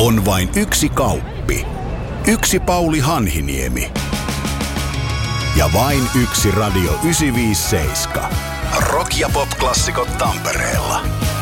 On vain yksi Kauppi. Yksi Pauli Hanhiniemi. Ja vain yksi Radio 957. Rock- ja pop-klassikot Tampereella.